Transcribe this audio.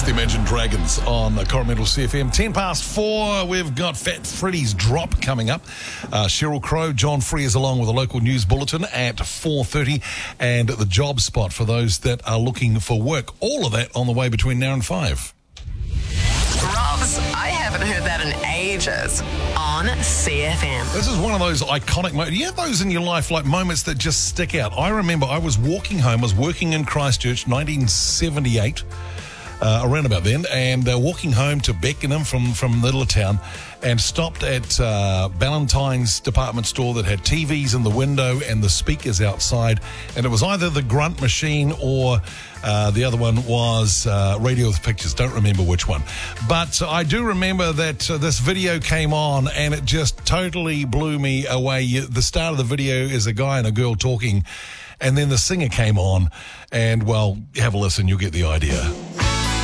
It's the Imagine Dragons on Coromandel CFM. 10 past 4, we've got Fat Freddy's Drop coming up. Sheryl Crow, John Free is along with a local news bulletin at 4:30, and the job spot for those that are looking for work. All of that on the way between now and 5. Robs, I haven't heard that in ages on CFM. This is one of those iconic moments. You have those in your life, like moments that just stick out. I remember I was walking home. I was working in Christchurch, 1978. Around about then, and walking home to Beckenham from Littletown, and stopped at Ballantyne's department store that had TVs in the window and the speakers outside, and it was either the Grunt machine or the other one was Radio with Pictures. Don't remember which one, but I do remember that this video came on and it just totally blew me away. The start of the video is a guy and a girl talking, and then the singer came on, and well, have a listen, you'll get the idea.